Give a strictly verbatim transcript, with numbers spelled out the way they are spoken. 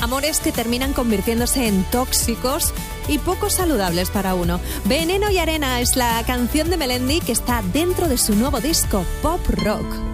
Amores que terminan convirtiéndose en tóxicos y poco saludables para uno. Veneno y arena es la canción de Melendi que está dentro de su nuevo disco Pop Rock.